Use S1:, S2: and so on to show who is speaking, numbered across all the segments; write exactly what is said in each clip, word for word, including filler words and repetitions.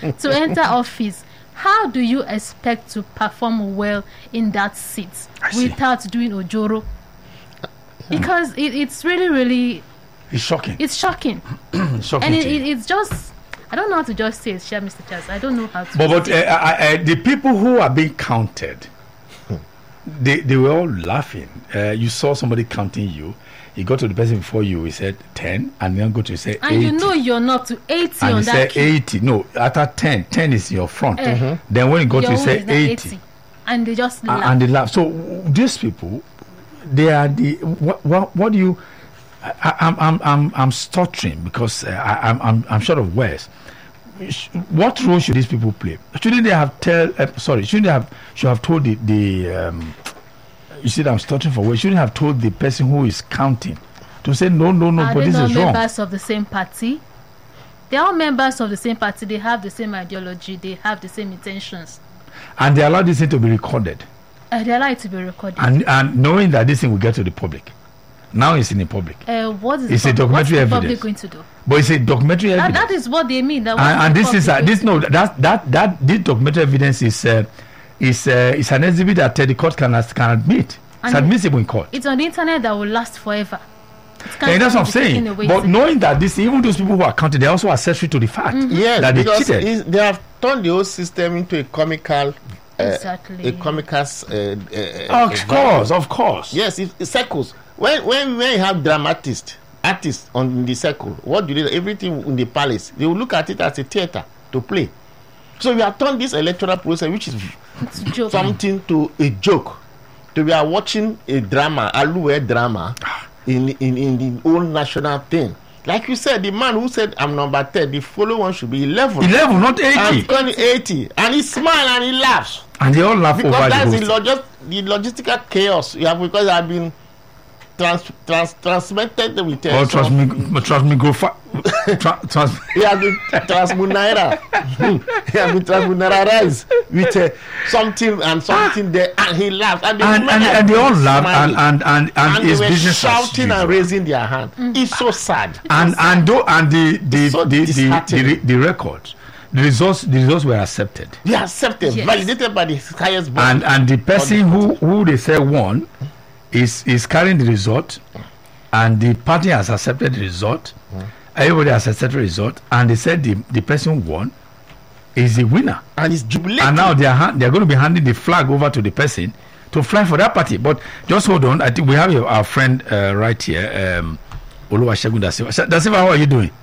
S1: to enter office, how do you expect to perform well in that seat without doing ojoro? Because it, it's really, really...
S2: It's shocking.
S1: It's shocking.
S2: shocking
S1: and it, it, it's just... I don't know how to just say it, Share, Mister Charles. I don't know how to
S2: But, but
S1: say
S2: uh, uh, uh, the people who are being counted, they, they were all laughing. Uh, you saw somebody counting you. He got to the person before you, he said ten, and then go to say
S1: and
S2: eighty.
S1: You know you're not to eighty
S2: and
S1: on
S2: he
S1: that
S2: said
S1: key.
S2: eighty. No, after ten, ten is your front.
S1: Uh, mm-hmm.
S2: Then when you go
S1: your
S2: to say
S1: eighty,
S2: eighty.
S1: And they just laugh.
S2: And they laugh. So w- these people, they are the, what, what, what do you, I, I'm, I'm, I'm, I'm stuttering because uh, I, I'm, I'm, I'm short of words. What role should these people play? Shouldn't they have tell? Uh, sorry, shouldn't they have should have told the the? Um, you see, I'm stuttering for words. Shouldn't have told the person who is counting to say no, no, no.
S1: Are
S2: but
S1: they
S2: this
S1: not
S2: is wrong.
S1: members of the same party? They are all members of the same party. They have the same ideology. They have the same intentions.
S2: And they allow this thing to be recorded.
S1: Uh, they allow it to be recorded.
S2: And and knowing that this thing will get to the public. Now it's in the public.
S1: Uh, what is
S2: it's
S1: the
S2: a documentary
S1: what's the
S2: evidence.
S1: public going to do?
S2: But it's a documentary
S1: That,
S2: evidence.
S1: that is what they mean. That
S2: and and this is uh, this no that that that this documentary evidence is uh, is uh, is an exhibit that uh, the court can can admit.
S1: And
S2: it's admissible in court.
S1: It's on the internet that will last forever.
S2: And that's what I'm saying. But knowing that this, even those people who are counted, they also are accessory to the fact
S3: mm-hmm. yes,
S2: that they
S3: because
S2: cheated.
S3: They have turned the whole system into a comical, uh,
S1: exactly.
S3: a comical. Uh, uh,
S2: of course, of course.
S3: Yes, it, it circles. When when when you have dramatists, artists on the circle, what do they? Everything in the palace, they will look at it as a theater to play. So we have turned this electoral process, which is something, to a joke. So we are watching a drama, a Aluwe drama. In, in in the old national thing, like you said, the man who said I'm number ten, the follow one should be eleven.
S2: Eleven, not eighty.
S3: I'm going eighty, and he smiles and he laughs.
S2: And they all laugh
S3: because
S2: over
S3: that's
S2: the,
S3: the, logis- the logistical chaos. Yeah, because I've been trans trans transmitted with. Uh,
S2: or transmig transmigro tra trans.
S3: He has been transmunera. He has been transmuneraized with uh, something and something ah. there, and he laughs. And,
S2: and, and, and they all laugh, and and and and,
S3: and
S2: his
S3: they were
S2: business
S3: shouting and raising their hand. Mm. It's so sad.
S2: And
S3: sad.
S2: and though and the the
S3: so
S2: the, the, the, the the record. The results, the results were accepted.
S3: They are accepted, yes. Validated by the highest body.
S2: And and the person who who they say won is is carrying the result, and the party has accepted the result. Mm. Everybody has accepted the result, and they said the the person won is the winner.
S3: And it's jubilating.
S2: And now they are they are going to be handing the flag over to the person to fly for that party. But just hold on, I think we have our friend uh, right here, um, Oluwasegun Da Silva. Da Silva, how are you doing?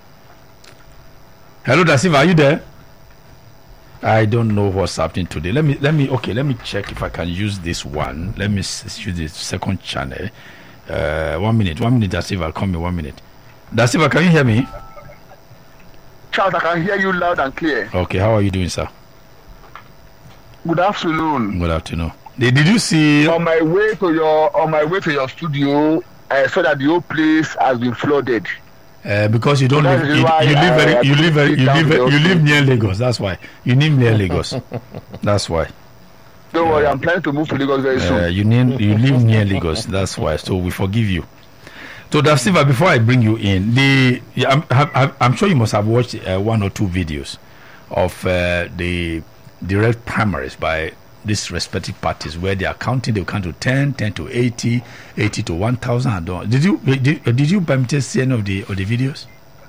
S2: Hello, Da Silva, are you there? I don't know what's happening today. Let me, let me, okay, let me check if I can use this one. Let me s use the second channel. Uh, one minute, one minute, Da Silva, call me one minute. Da Silva, can you hear me?
S4: Charles, I can hear you loud and clear.
S2: Okay, how are you doing, sir?
S4: Good afternoon.
S2: Good afternoon. Did, did you see?
S4: On my way to your, on my way to your studio, I saw that the whole place has been flooded.
S2: Uh, because you don't live, you, you live very, you live very, you live, you live near Lagos. That's why you live near Lagos. That's why.
S4: Don't uh, worry, I'm planning to move to Lagos very soon.
S2: Uh, you need, you live near Lagos. That's why. So we forgive you. So Da Silva, before I bring you in, the yeah, I'm, I'm, I'm sure you must have watched uh, one or two videos of uh, the direct primaries by these respective parties where they are counting. They count to ten, ten to eighty, eighty to one thousand. Did you did, did you by mistake see any of the of the videos?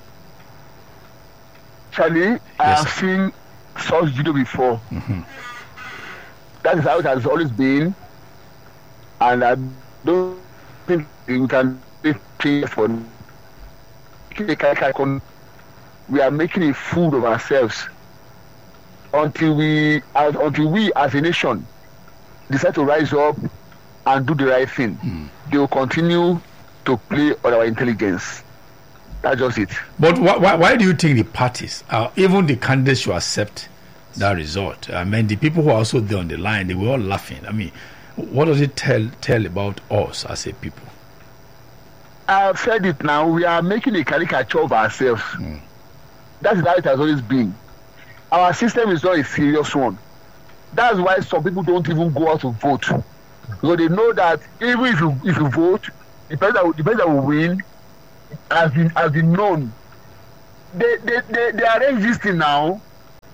S4: Charlie,
S2: yes,
S4: I have sir. seen such video before.
S2: Mm-hmm.
S4: That is how it has always been, and I don't think we can pay for. We are making a fool of ourselves. Until we, as, until we as a nation decide to rise up and do the right thing, mm. they will continue to play on our intelligence. That's just it.
S2: But wh why, why do you think the parties, uh, even the candidates, should accept that result? I mean, the people who are also there on the line, they were all laughing. I mean, what does it tell tell about us as a people?
S4: I've said it now. We are making a caricature of ourselves. Mm. That's how it has always been. Our system is not a serious one. That's why some people don't even go out to vote. Because they know that even if you if you vote, the person that will, the person that will win has been has been known. They they they, they arrange this thing now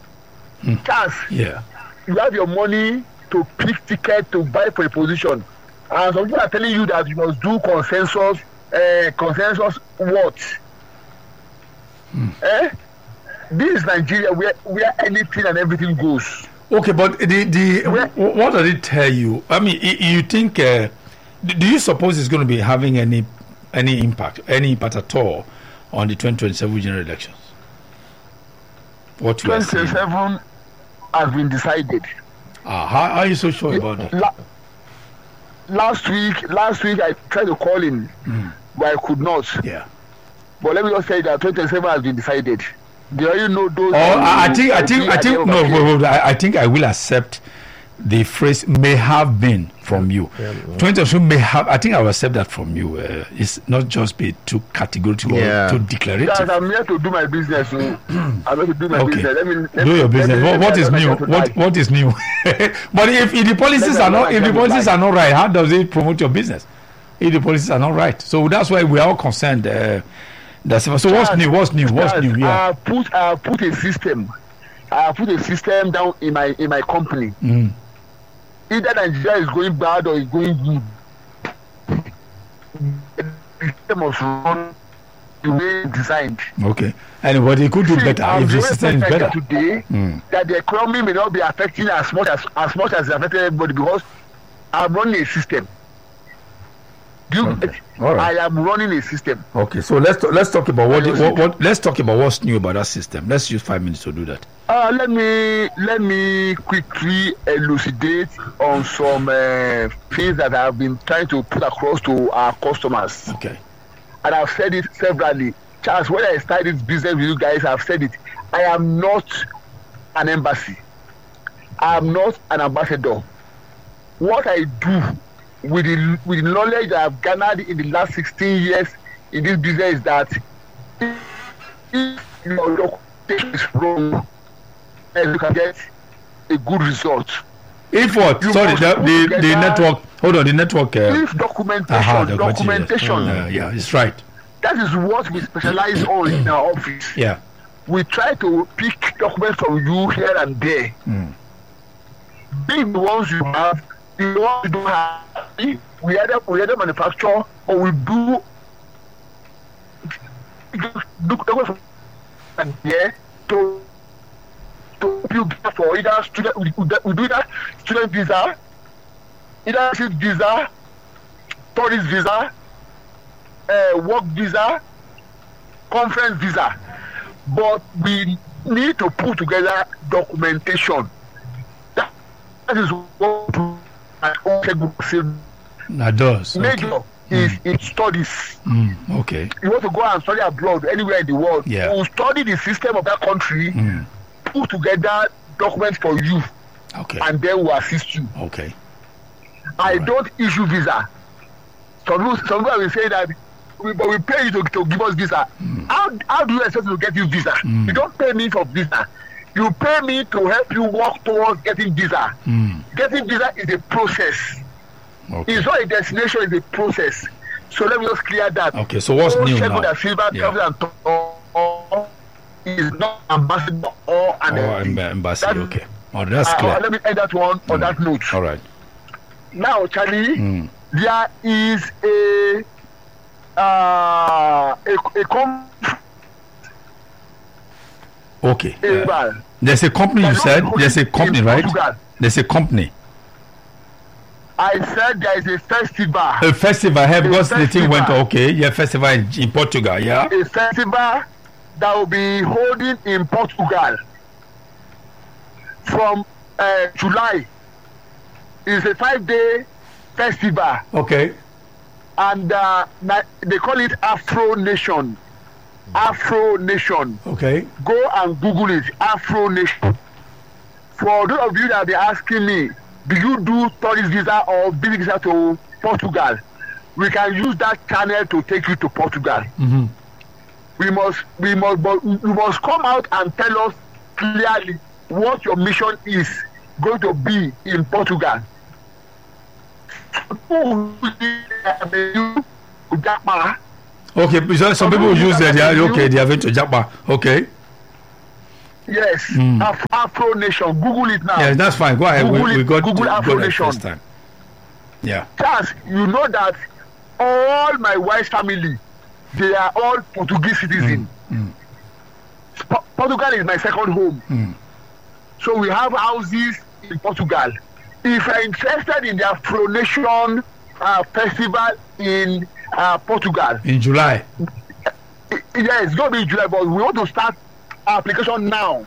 S2: Mm.
S4: Chance.
S2: Yeah.
S4: You have your money to pick ticket to buy for a position, and some people are telling you that you must do consensus. Uh, consensus what?
S2: Mm.
S4: Eh? This is Nigeria, where where anything and everything goes.
S2: Okay, but the the
S4: Where-
S2: what does it tell you? I mean, y- you think? Uh, do you suppose it's going to be having any any impact, any impact at all on the twenty twenty-seven general elections? What you are
S4: twenty
S2: saying?
S4: twenty-seven has been decided.
S2: Ah, how, how are you so sure about that?
S4: La- last week, last week I tried to call him,
S2: Mm.
S4: but I could not.
S2: Yeah.
S4: But let me just say that twenty twenty-seven has been decided. Do you know those?
S2: Oh, I, I think, I think, I
S4: at the
S2: think.
S4: end
S2: No,
S4: of the
S2: wait,
S4: day?
S2: wait, I, I think I will accept the phrase "may have been" from you. Twenty twenty-seven may have. I think I will accept that from you. Uh, it's not just be too categorical,
S3: Yeah.
S2: too
S4: Guys,
S2: declarative.
S4: I'm here to do my business. So I'm here to do my
S2: Okay.
S4: business. Let me let
S2: Do
S4: me-
S2: your
S4: let
S2: business.
S4: me-
S2: What,
S4: let
S2: what
S4: me
S2: is new?
S4: identify.
S2: What what is new? But if, if the policies
S4: Let
S2: are
S4: me
S2: not, if the
S4: identify.
S2: policies are not right, how does it promote your business? If the policies are not right, so that's why we are all concerned. Uh, that's so. What's
S4: Charles,
S2: new? What's new? What's
S4: Charles,
S2: new? Yeah.
S4: I put I put a system. I put a system down in my in my company.
S2: Mm.
S4: Either Nigeria is going bad or is going good. The system must run the way it's designed.
S2: Okay. Anybody it could do
S4: See,
S2: better
S4: I'm
S2: if the
S4: very
S2: system is
S4: Nigeria
S2: better.
S4: today
S2: Mm.
S4: that the economy may not be affecting as much as as much as it affected everybody because I'm running a system. Do you,
S2: Okay. All right.
S4: I am running a system.
S2: Okay, so let's talk, let's talk about what,
S4: What
S2: what what let's talk about what's new about that system. Let's use five minutes to do that.
S4: Uh, let me let me quickly elucidate on some uh, things that I've been trying to put across to our customers,
S2: Okay.
S4: and I've said it severally. Charles, when I started this business with you guys, I've said it. I am not an embassy. I am not an ambassador. What I do with the with the knowledge that I've garnered in the last sixteen years in this business is that if your documentation is wrong, and you can get a good result.
S2: If what?
S4: You
S2: Sorry,
S4: must
S2: the
S4: put
S2: the, the
S4: together-
S2: network. Hold on, the network. Uh,
S4: If documentation,
S2: aha, the
S4: documentation,
S2: Uh, yeah, it's right.
S4: that is what we specialize on in our office.
S2: Yeah.
S4: We try to pick documents from you here and there.
S2: Mm.
S4: Being the ones you have, the ones you don't have, we either we either manufacture or we do do documents from and there to to help you get for either student we, we we do that student visa, either student visa, tourist visa, uh, work visa, conference visa, but we need to put together documentation. That, that is what we do at Osegun.
S2: That does. Okay.
S4: Major is in studies.
S2: Mm. Okay.
S4: You want to go and study abroad anywhere in the world.
S2: Yeah.
S4: We'll study the system of that country,
S2: Mm.
S4: put together documents for you,
S2: Okay.
S4: and then we'll assist you.
S2: Okay.
S4: I
S2: Alright.
S4: don't issue visa. Some people, some people will say that, we, but we pay you to, to give us visa.
S2: Mm.
S4: How, how do you expect to get you visa?
S2: Mm.
S4: You don't pay me for visa. You pay me to help you work towards getting visa.
S2: Mm.
S4: Getting visa is a process.
S2: Okay.
S4: It's not a destination, it's a process. So let me just clear that.
S2: Okay. So what's new
S4: Olusegun
S2: now?
S4: Da Silva
S2: Yeah.
S4: Travel and Tour is not ambassador or an
S2: Oh,
S4: M P.
S2: emb- embassy.
S4: That-
S2: Okay. Oh, that's
S4: Uh,
S2: clear.
S4: let me end that one on
S2: Mm.
S4: that note.
S2: All right.
S4: Now, Charlie,
S2: Mm.
S4: there is a uh, a, a com-
S2: Okay.
S4: a
S2: Uh,
S4: bar.
S2: there's a company you
S4: There's
S2: said.
S4: no
S2: There's a company,
S4: in
S2: right?
S4: Portugal.
S2: There's a company.
S4: I said there is a festival.
S2: A festival here because the thing went
S4: festival.
S2: okay. Yeah, festival in, in Portugal. Yeah.
S4: A festival that will be holding in Portugal from uh, July. It's a five-day festival,
S2: Okay.
S4: and uh, na- they call it Afro Nation. Afro Nation.
S2: Okay.
S4: Go and Google it. Afro Nation. For those of you that be asking me, do you do tourist visa or business visa to Portugal? We can use that channel to take you to Portugal.
S2: Mm-hmm.
S4: We must, we must, but you must come out and tell us clearly what your mission is going to be in Portugal.
S2: Okay. So some people use that. They are okay. They are going to Japa. Okay.
S4: Yes,
S2: Mm.
S4: Af- Afro Nation. Google it now.
S2: Yeah, that's fine. Go ahead.
S4: Google
S2: we,
S4: it,
S2: we got
S4: Google
S2: to,
S4: Afro
S2: got it
S4: Nation.
S2: first time. Yeah.
S4: Charles, you know that all my wife's family, they are all Portuguese citizens.
S2: Mm.
S4: Sp- Portugal is my second home.
S2: Mm.
S4: So we have houses in Portugal. If you're interested in the Afro Nation uh, festival in uh, Portugal,
S2: In July.
S4: i- yeah, it's going to be in July, but we want to start our application now.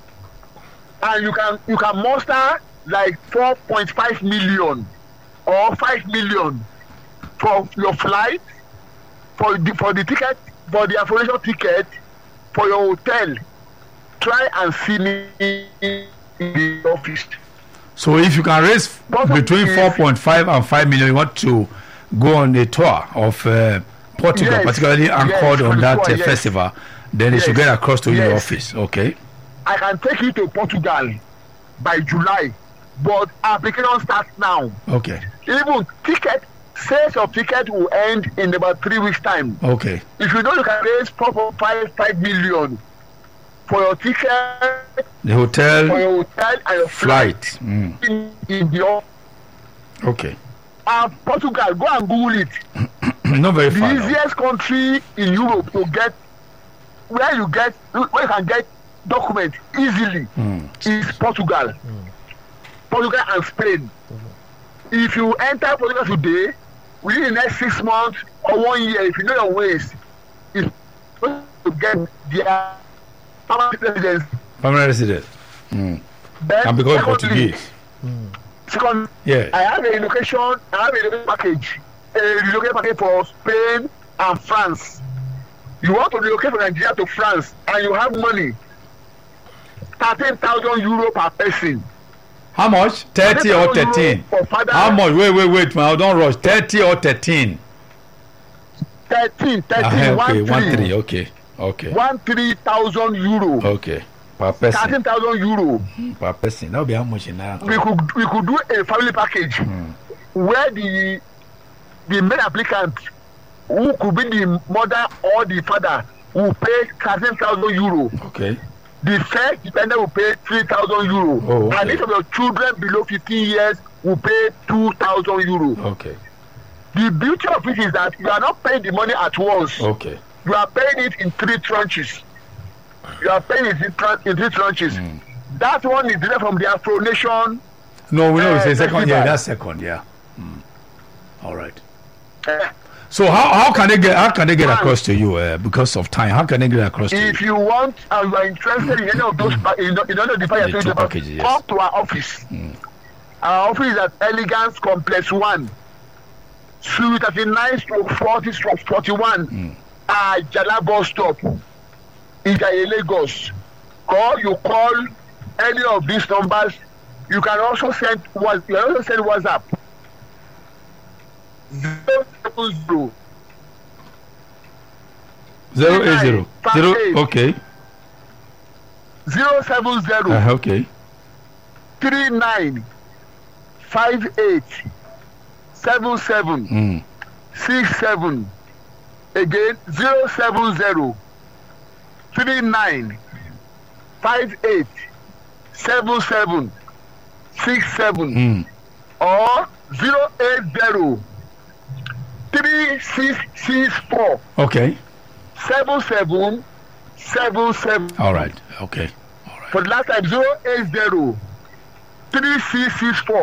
S4: And you can you can muster like four point five million or five million for your flight, for the for the ticket, for the Afro Nation ticket, for your hotel. Try and see me in the office.
S2: So if you can raise
S4: What
S2: between
S4: is-
S2: four point five and five million, you want to go on a tour of uh, Portugal,
S4: Yes.
S2: particularly anchored
S4: Yes,
S2: on
S4: for
S2: that
S4: the
S2: uh,
S4: tour, yes.
S2: festival, then you should
S4: Yes.
S2: get across to your
S4: Yes.
S2: office. Okay.
S4: I can take you to Portugal by July, but application starts now.
S2: Okay.
S4: Even ticket sales of ticket will end in about three weeks time.
S2: Okay.
S4: If you know you can raise four point five five million for your ticket,
S2: The
S4: for
S2: hotel
S4: your hotel and your flight,
S2: flight. Mm.
S4: in, in the
S2: Okay.
S4: uh, Portugal, go and Google it.
S2: Not very
S4: The
S2: far. now.
S4: easiest country in Europe to get where you get where you can get document easily
S2: Mm.
S4: is Portugal. Portugal and Spain. If you enter Portugal today, within the next six months or one year, if you know your ways, it's going to get their permanent residence.
S2: Permanent resident. Mm.
S4: Then,
S2: And because
S4: secondly,
S2: Portuguese.
S4: second,
S2: Yeah.
S4: I have a relocation. I have a relocation package. A relocation package for Spain and France. You want to relocate from Nigeria to France, and you have money. Thirteen thousand euro per person.
S2: How much? Thirty or thirteen?
S4: For father,
S2: How much? Wait, wait, wait, man. Don't rush. Thirty or thirteen?
S4: Thirteen,
S2: Ah,
S4: thirteen,
S2: okay,
S4: one
S2: one
S4: three,
S2: three. Okay. Okay.
S4: one three thousand euro.
S2: Okay. Per person.
S4: Thirteen thousand euro.
S2: Per person. That will be how much in that?
S4: We could we could do a family package where the the main applicant, who could be the mother or the father, will pay thirteen thousand euro.
S2: Okay.
S4: The first dependent will pay three thousand euro.
S2: Oh, okay.
S4: And each of your children below fifteen years will pay two thousand euro.
S2: Okay.
S4: The beauty of it is that you are not paying the money at once.
S2: Okay.
S4: You are paying it in three tranches. You are paying it in, tra- in three tranches. That one is derived from the Afro Nation.
S2: No, we know it's
S4: Uh,
S2: a second. Yeah,
S4: festival.
S2: that's second. Yeah. Mm. All right.
S4: Uh,
S2: So how, how can they get how can they get
S4: Man.
S2: across to you uh, because of time? How can they get across to you?
S4: if you want and you are interested in any of those, pa- in, in any of the fire
S2: The two
S4: station,
S2: packages, yes.
S4: come to our office. Our office is at Elegance Complex One, Suite thirty-nine, stroke forty, stroke forty-one, mm. Ajala bus stop, Ijaye, Lagos. Or you call any of these numbers. You can also send was you can also send WhatsApp. Zero seven zero
S2: Zero eight zero
S4: Five
S2: zero.
S4: eight.
S2: Okay.
S4: zero seven zero.
S2: Uh, okay.
S4: three nine five eight seven seven
S2: Mm.
S4: six seven again zero seven zero three nine five eight seven seven six seven
S2: Mm.
S4: or zero eight zero three six six four
S2: Okay.
S4: seven seven seven seven.
S2: All right. Okay. All right.
S4: For the last time zero eight zero three six six four.